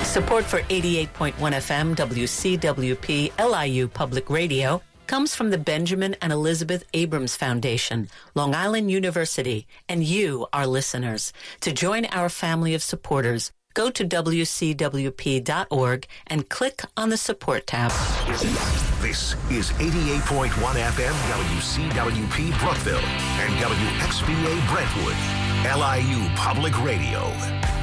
Support for 88.1 FM WCWP LIU Public Radio comes from the Benjamin and Elizabeth Abrams Foundation, Long Island University, and you, our listeners. To join our family of supporters, go to WCWP.org and click on the support tab. This is 88.1 FM WCWP Brookville and WXBA Brentwood, LIU Public Radio.